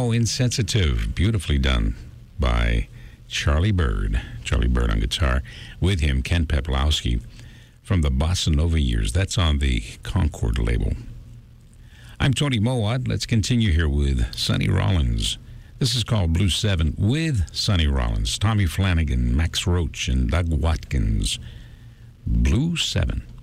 Oh, Insensitive. Beautifully done by Charlie Bird. Charlie Bird on guitar. With him, Ken Peplowski from the Bossa Nova years. That's on the Concord label. I'm Tony Mowat. Let's continue here with Sonny Rollins. This is called Blue 7 with Sonny Rollins, Tommy Flanagan, Max Roach, and Doug Watkins. Blue 7.